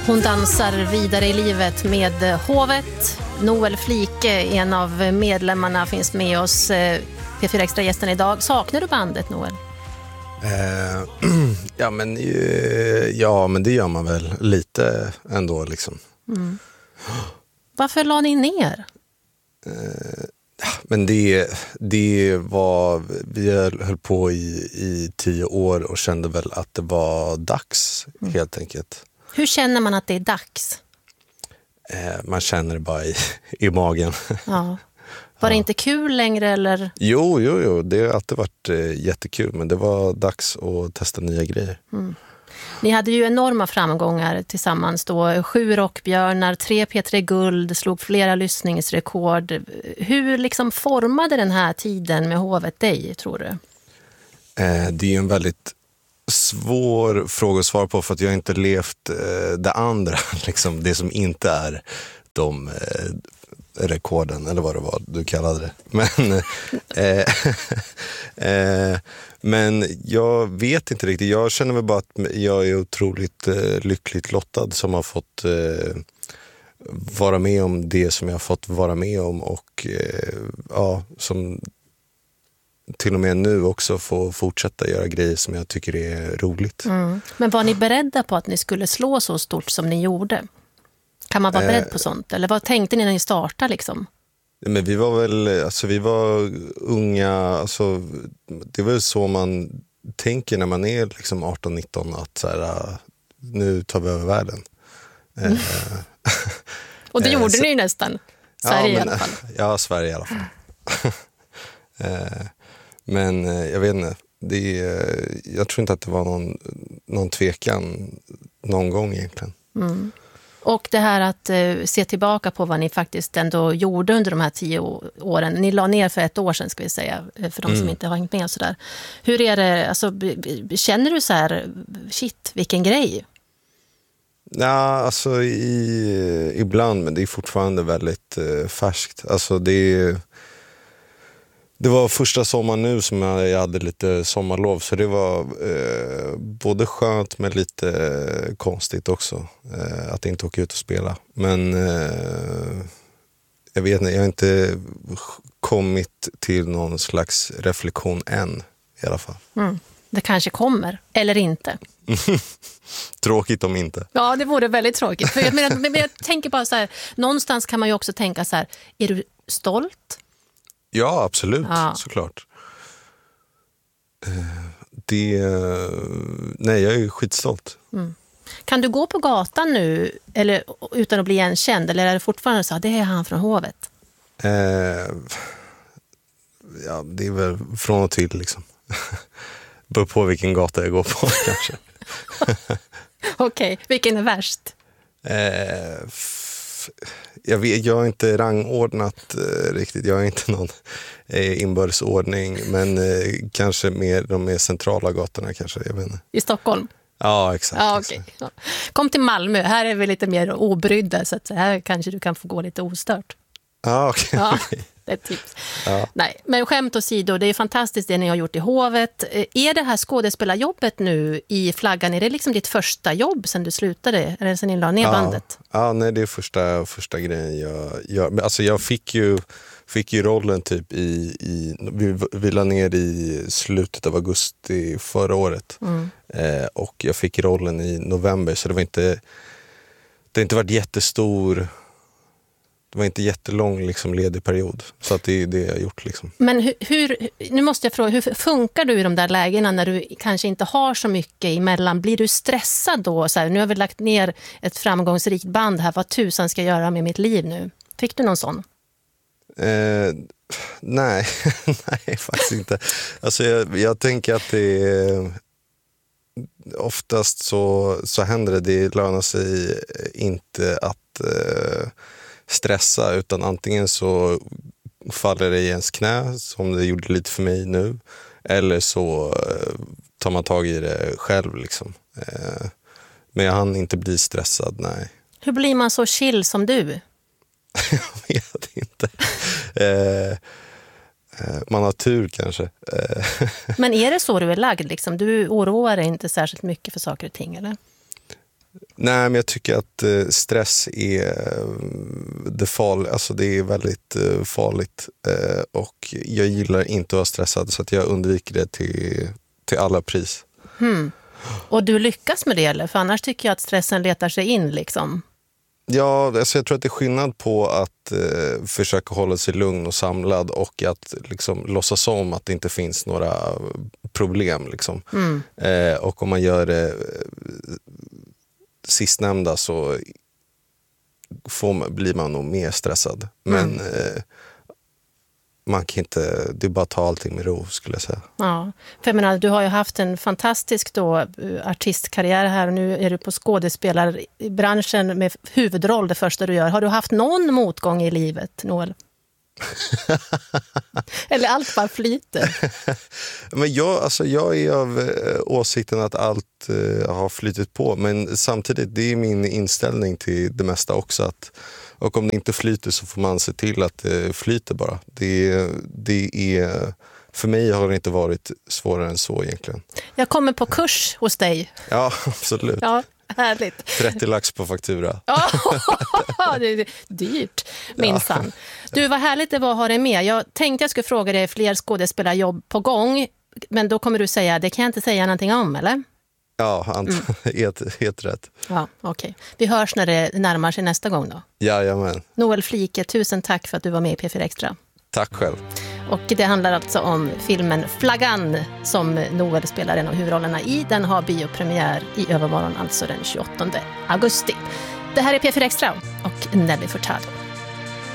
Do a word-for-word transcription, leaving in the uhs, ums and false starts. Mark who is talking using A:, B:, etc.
A: Hon dansar vidare i livet med Hovet. Noel Flike, en av medlemmarna, finns med oss. P fyra Extra-gästen idag. Saknar du bandet, Noel?
B: Eh, ja, men, ja, men det gör man väl lite ändå. Liksom.
A: Mm. Varför la ni ner?
B: Eh, men det, det var... Vi höll på i, i tio år och kände väl att det var dags, mm. helt enkelt.
A: Hur känner man att det är dags?
B: Eh, man känner det bara i, i magen.
A: Ja. Var det
B: ja.
A: inte kul längre? Eller?
B: Jo, jo, jo, det har alltid varit eh, jättekul. Men det var dags att testa nya grejer.
A: Mm. Ni hade ju enorma framgångar tillsammans då. Sju rockbjörnar, tre P tre Guld, slog flera lyssningsrekord. Hur liksom formade den här tiden med Hovet dig, tror du?
B: Eh, det är ju en väldigt svår fråga att svara på, för att jag inte levt eh, det andra, liksom det som inte är de eh, rekorden, eller vad det var du kallade det. Men, eh, eh, men jag vet inte riktigt. Jag känner väl bara att jag är otroligt eh, lyckligt lottad som har fått eh, vara med om det som jag har fått vara med om, och eh, ja, som till och med nu också få fortsätta göra grejer som jag tycker är roligt.
A: Mm. Men var ni beredda på att ni skulle slå så stort som ni gjorde? Kan man vara eh, beredd på sånt? Eller vad tänkte ni när ni startade liksom?
B: Men vi var väl, alltså vi var unga, alltså det var väl så man tänker när man är liksom arton nitton, att så här, nu tar vi över världen. Mm. Eh,
A: Och det gjorde
B: så,
A: ni nästan. Sverige
B: ja, men,
A: i alla fall.
B: Ja, Sverige i alla fall. eh, Men jag vet inte, det är, jag tror inte att det var någon, någon tvekan någon gång egentligen.
A: Mm. Och det här att eh, se tillbaka på vad ni faktiskt ändå gjorde under de här tio åren. Ni la ner för ett år sedan, ska vi säga, för de mm. som inte har hängt med och sådär. Hur är det, alltså, känner du så här, shit, vilken grej?
B: Ja, alltså i, ibland, men det är fortfarande väldigt eh, färskt. Alltså det är... Det var första sommaren nu som jag hade lite sommarlov, så det var eh, både skönt men lite eh, konstigt också eh, att inte åka ut och spela. Men eh, jag vet inte, jag har inte kommit till någon slags reflektion än i alla fall.
A: Mm. Det kanske kommer, eller inte.
B: Tråkigt om inte.
A: Ja, det vore väldigt tråkigt. För jag, menar, men jag tänker bara så här, någonstans kan man ju också tänka så här, är du stolt?
B: Ja, absolut,
A: ja.
B: såklart. Det, nej, jag är ju skitstolt.
A: Mm. Kan du gå på gatan nu eller, utan att bli igenkänd? Eller är det fortfarande så att det är han från Hovet?
B: Eh, ja, det är väl från och till liksom. Beror på vilken gata jag går på kanske.
A: Okej, okay. Vilken är värst?
B: Eh, f- jag, vet, jag har inte rangordnat eh, riktigt. Jag har inte någon eh, inbördesordning. Men eh, kanske mer de mer centrala gatorna kanske. Jag vet inte.
A: I Stockholm?
B: Ja, exakt.
A: Ja, okay. Ja. Kom till Malmö. Här är vi lite mer obrydda. Så att här kanske du kan få gå lite ostört.
B: Ja, okej. Okay,
A: ja.
B: okay.
A: Det är ett tips.
B: Ja.
A: Nej, men skämt åsido, det är fantastiskt det ni har gjort i Hovet. Är det här skådespelarjobbet nu i Flaggan, är det liksom ditt första jobb sen du slutade? Eller sen ni la ner
B: ja.
A: bandet?
B: Ja, nej, det är första, första grejen jag gör. Alltså jag fick ju, fick ju rollen typ i, i vi, vi la ner i slutet av augusti förra året. Mm. Eh, och jag fick rollen i november, så det var inte, det har inte varit jättestor... Det var inte jättelång liksom, ledig period. Så att det är det jag har gjort. Liksom.
A: Men hur, hur, nu måste jag fråga, hur funkar du i de där lägena när du kanske inte har så mycket emellan? Blir du stressad då? Så här, nu har vi lagt ner ett framgångsrikt band här. Vad tusan ska jag göra med mitt liv nu? Fick du någon sån?
B: Eh, nej, nej faktiskt inte. Alltså jag, jag tänker att det är... Oftast så, så händer det. Det lönar sig inte att... Eh, stressa, utan antingen så faller det i ens knä som det gjorde lite för mig nu, eller så eh, tar man tag i det själv liksom. Eh, men jag hann inte bli stressad, nej.
A: Hur blir man så chill som du?
B: Jag vet inte. Eh, eh, man har tur kanske. Eh.
A: Men är det så du är lagd liksom? Du oroar dig inte särskilt mycket för saker och ting, eller?
B: Nej, men jag tycker att eh, stress är eh, det farliga, alltså det är väldigt eh, farligt eh, och jag gillar inte att vara stressad så att jag undviker det till, till alla pris.
A: Hmm. Och du lyckas med det eller? För annars tycker jag att stressen letar sig in liksom.
B: Ja, alltså jag tror att det är skillnad på att eh, försöka hålla sig lugn och samlad och att liksom låtsas om att det inte finns några problem. Liksom.
A: Mm.
B: Eh, och om man gör det eh, sistnämnda så får man, blir man nog mer stressad. Men
A: Mm.
B: eh, man kan inte, det är bara att ta allting med ro skulle jag säga.
A: Ja, för jag menar, du har ju haft en fantastisk då, artistkarriär här och nu är du på skådespelarbranschen med huvudroll det första du gör. Har du haft någon motgång i livet, Noel? Eller allt bara flyter?
B: Men jag, alltså jag är av eh, åsikten att allt eh, har flytit på, men samtidigt det är min inställning till det mesta också att, och om det inte flyter så får man se till att det flyter bara. Det, det är, för mig har det inte varit svårare än så egentligen.
A: Jag kommer på kurs hos dig.
B: Ja, absolut.
A: Ja, härligt.
B: trettio lax på faktura.
A: Ja, det är dyrt, minsann. Du, vad härligt det var att ha dig med. Jag tänkte jag skulle fråga dig fler skådespelarjobb på gång, men då kommer du säga, det kan jag inte säga någonting om, eller?
B: Ja, ant- mm. helt, helt rätt.
A: Ja, okej. Okay. Vi hörs när det närmar sig nästa gång då.
B: Jajamän.
A: Noel Flike, tusen tack för att du var med i P fyra Extra.
B: Tack själv.
A: Och det handlar alltså om filmen Flaggan som Noel spelar en av huvudrollerna i. Den har biopremiär i övermorgon, alltså den tjugoåttonde augusti. Det här är P fyra Extra och Nelly Furtado.